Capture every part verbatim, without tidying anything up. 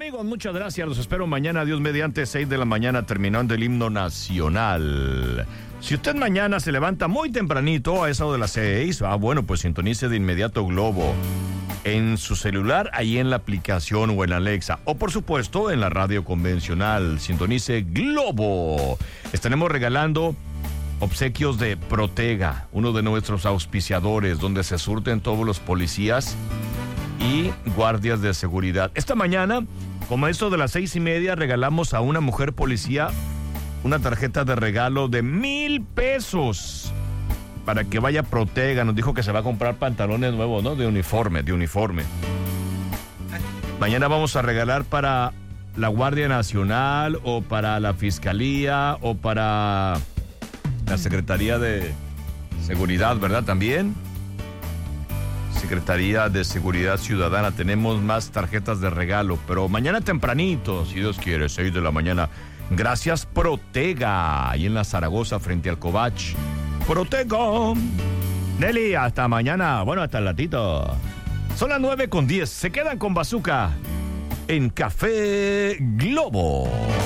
amigos, muchas gracias. Los espero mañana, Dios mediante, seis de la mañana, terminando el himno nacional. Si usted mañana se levanta muy tempranito, a esa hora de las seis, ah, bueno, pues sintonice de inmediato Globo. En su celular, ahí en la aplicación o en Alexa. O por supuesto, en la radio convencional. Sintonice Globo. Estaremos regalando obsequios de Protega, uno de nuestros auspiciadores, donde se surten todos los policías y guardias de seguridad. Esta mañana, como esto de las seis y media, regalamos a una mujer policía una tarjeta de regalo de mil pesos para que vaya a Protega. Nos dijo que se va a comprar pantalones nuevos, ¿no? De uniforme, de uniforme. Mañana vamos a regalar para la Guardia Nacional o para la Fiscalía o para la Secretaría de Seguridad, ¿verdad? También. Secretaría de Seguridad Ciudadana. Tenemos más tarjetas de regalo, pero mañana tempranito, si Dios quiere, seis de la mañana. Gracias, Protega, ahí en la Zaragoza, frente al Covach. Protega. Nelly, hasta mañana. Bueno, hasta el ratito. Son las nueve con diez. Se quedan con Bazooka en Café Globo.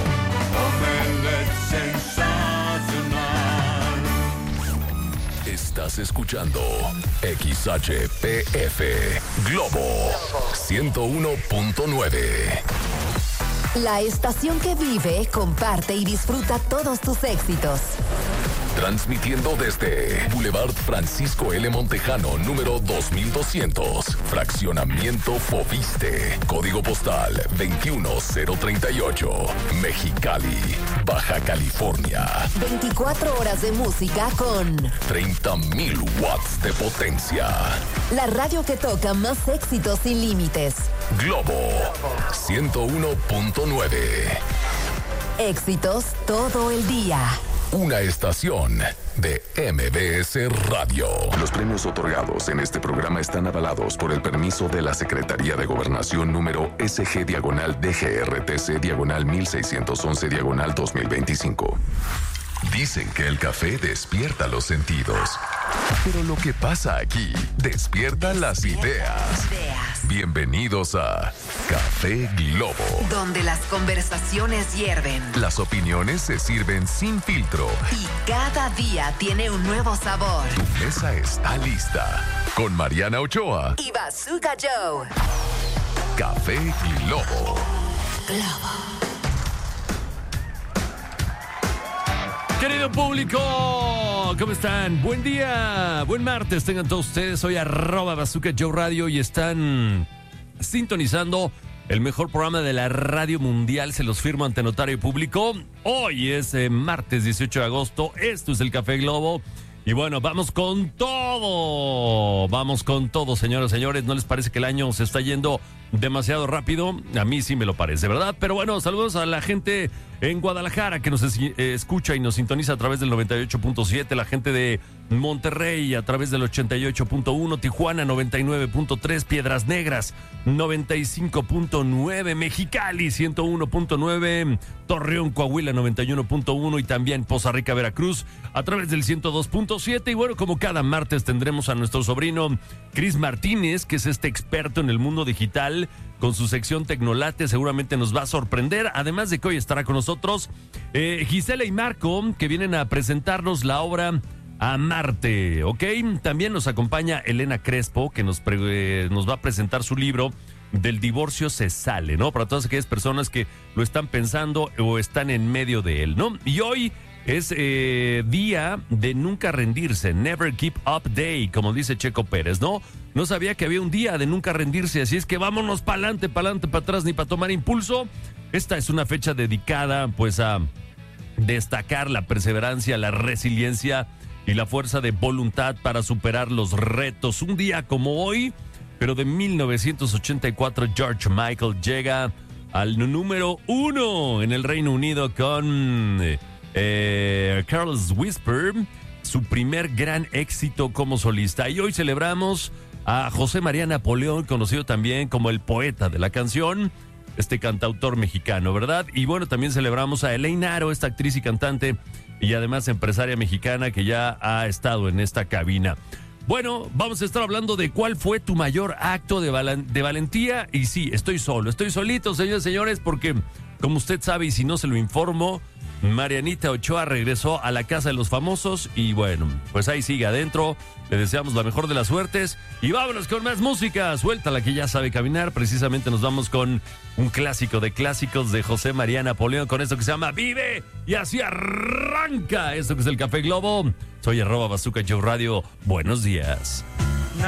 Estás escuchando X H P F Globo ciento uno punto nueve. La estación que vive, comparte y disfruta todos tus éxitos. Transmitiendo desde Boulevard Francisco L. Montejano, número dos mil doscientos, Fraccionamiento Foviste, Código Postal veintiuno cero treinta y ocho, Mexicali, Baja California. veinticuatro horas de música con treinta mil watts de potencia. La radio que toca más éxitos sin límites. Globo ciento uno punto nueve. Éxitos todo el día. Una estación de M B S Radio. Los premios otorgados en este programa están avalados por el permiso de la Secretaría de Gobernación número S G diagonal D G R T C diagonal mil seiscientos once diagonal dos mil veinticinco. Dicen que el café despierta los sentidos, pero lo que pasa aquí despierta las ideas. Bienvenidos a Café Globo, donde las conversaciones hierven, las opiniones se sirven sin filtro y cada día tiene un nuevo sabor. Tu mesa está lista con Mariana Ochoa y Bazooka Joe. Café Globo. Globo. Querido público, ¿cómo están? Buen día, buen martes tengan todos ustedes. Soy arroba Bazooka Joe Radio y están sintonizando el mejor programa de la radio mundial. Se los firmo ante notario público. Hoy es eh, martes dieciocho de agosto. Esto es el Café Globo. Y bueno, vamos con todo. Vamos con todo, señoras y señores. ¿No les parece que el año se está yendo demasiado rápido? A mí sí me lo parece, ¿verdad? Pero bueno, saludos a la gente en Guadalajara que nos es, eh, escucha y nos sintoniza a través del noventa y ocho punto siete. La gente de Monterrey a través del ochenta y ocho punto uno. Tijuana noventa y nueve punto tres. Piedras Negras noventa y cinco punto nueve. Mexicali ciento uno punto nueve. Torreón, Coahuila noventa y uno punto uno. Y también Poza Rica, Veracruz a través del ciento dos punto siete. Y bueno, como cada martes tendremos a nuestro sobrino Chris Martínez, que es este experto en el mundo digital, con su sección Tecnolate. Seguramente nos va a sorprender, además de que hoy estará con nosotros eh, Gisela y Marco, que vienen a presentarnos la obra Amarte, ¿ok? También nos acompaña Elena Crespo, que nos, pre- eh, nos va a presentar su libro Del divorcio se sale, ¿no? Para todas aquellas personas que lo están pensando o están en medio de él, ¿no? Y hoy es eh, día de nunca rendirse, Never Give Up Day, como dice Checo Pérez, ¿no? No sabía que había un día de nunca rendirse, así es que vámonos para adelante, para adelante, para atrás, ni para tomar impulso. Esta es una fecha dedicada, pues, a destacar la perseverancia, la resiliencia y la fuerza de voluntad para superar los retos. Un día como hoy, pero de mil novecientos ochenta y cuatro, George Michael llega al número uno en el Reino Unido con eh, Careless Whisper, su primer gran éxito como solista. Y hoy celebramos a José María Napoleón, conocido también como el poeta de la canción, este cantautor mexicano, ¿verdad? Y bueno, también celebramos a Elaine Aro, esta actriz y cantante y además empresaria mexicana que ya ha estado en esta cabina. Bueno, vamos a estar hablando de cuál fue tu mayor acto de, val- de valentía. Y sí, estoy solo, estoy solito, señores y señores, porque como usted sabe y si no se lo informo, Marianita Ochoa regresó a la casa de los famosos y bueno, pues ahí sigue adentro. Le deseamos la mejor de las suertes y vámonos con más música. Suéltala que ya sabe caminar. Precisamente nos vamos con un clásico de clásicos de José María Napoleón con esto que se llama Vive y así arranca esto que es el Café Globo. Soy arroba Bazooka Joe Radio. Buenos días.